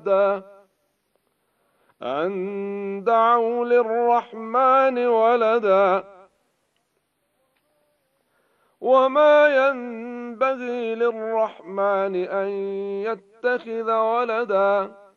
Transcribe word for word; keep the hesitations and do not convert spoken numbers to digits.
لدا أن دعوا للرحمن ولدا وما ينبغي للرحمن أن يتخذ ولدا